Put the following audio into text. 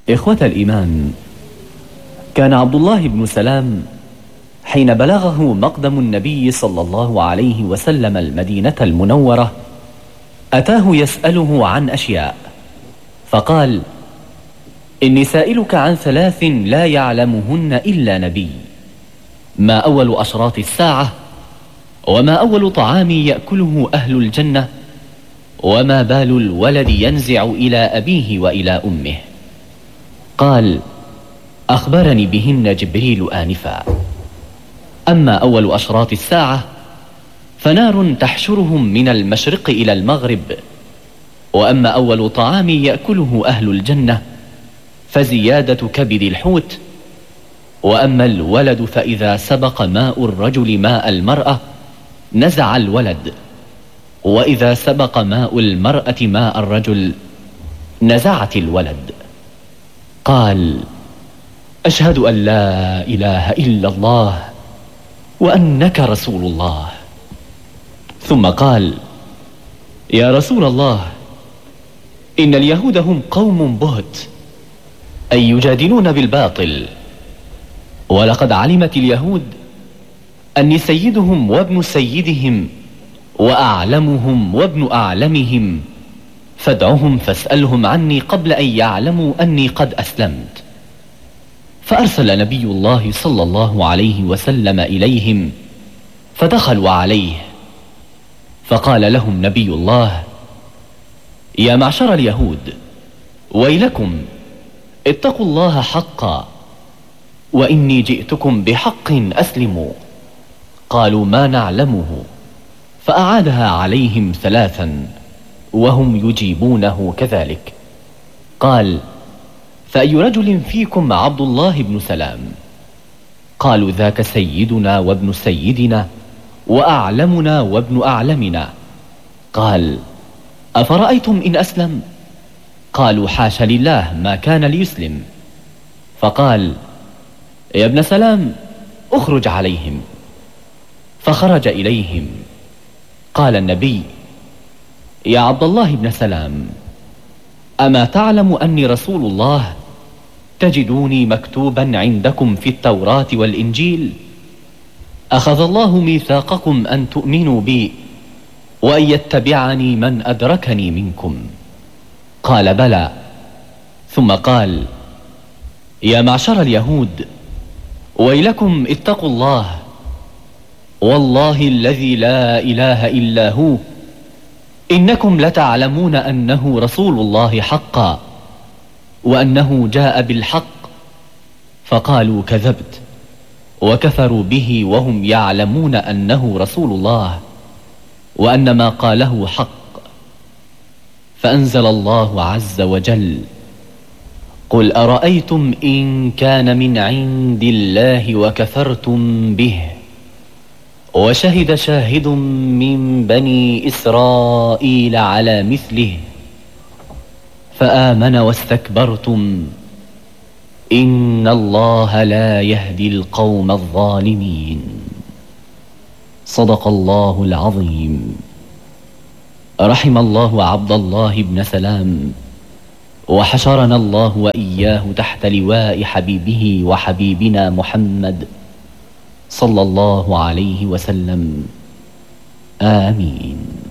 إخوة الإيمان، كان عبد الله بن سلام حين بلغه مقدم النبي صلى الله عليه وسلم المدينة المنورة أتاه يسأله عن أشياء، فقال: إني سائلك عن 3 لا يعلمهن إلا نبي: ما أول أشراط الساعة؟ وما أول طعام يأكله أهل الجنة؟ وما بال الولد ينزع إلى أبيه وإلى أمه؟ قال: أخبرني بهن جبريل آنفا. أما أول أشراط الساعة فنار تحشرهم من المشرق إلى المغرب. وأما أول طعام يأكله أهل الجنة فزيادة كبد الحوت. وأما الولد فإذا سبق ماء الرجل ماء المرأة نزع الولد، وإذا سبق ماء المرأة ماء الرجل نزعت الولد. قال: أشهد أن لا إله إلا الله وأنك رسول الله. ثم قال: يا رسول الله، إن اليهود هم قوم بهت، أي يجادلون بالباطل، ولقد علمت اليهود أني سيدهم وابن سيدهم وأعلمهم وابن أعلمهم، فادعهم فاسألهم عني قبل أن يعلموا أني قد أسلمت. فأرسل نبي الله صلى الله عليه وسلم إليهم فدخلوا عليه، فقال لهم نبي الله: يا معشر اليهود، ويلكم، اتقوا الله حقا، وإني جئتكم بحق أسلموا. قالوا: ما نعلمه. فأعادها عليهم 3 وهم يجيبونه كذلك. قال: فأي رجل فيكم عبد الله بن سلام؟ قالوا: ذاك سيدنا وابن سيدنا وأعلمنا وابن أعلمنا. قال: أفرأيتم إن أسلم؟ قالوا: حاش لله، ما كان ليسلم. فقال: يا ابن سلام، اخرج عليهم. فخرج إليهم. قال النبي: يا عبد الله بن سلام، أما تعلم أني رسول الله؟ تجدوني مكتوبا عندكم في التوراة والإنجيل. أخذ الله ميثاقكم أن تؤمنوا بي وأن يتبعني من أدركني منكم. قال: بلى. ثم قال: يا معشر اليهود، ويلكم، اتقوا الله، والله الذي لا إله إلا هو، إنكم لتعلمون أنه رسول الله حقا، وأنه جاء بالحق. فقالوا: كذبت، وكفروا به وهم يعلمون أنه رسول الله وأن ما قاله حق. فأنزل الله عز وجل: قل أرأيتم إن كان من عند الله وكفرتم به وشهد شاهد من بني إسرائيل على مثله فآمن واستكبرتم إن الله لا يهدي القوم الظالمين. صدق الله العظيم. رحم الله عبد الله بن سلام، وحشرنا الله وإياه تحت لواء حبيبه وحبيبنا محمد صلى الله عليه وسلم. آمين.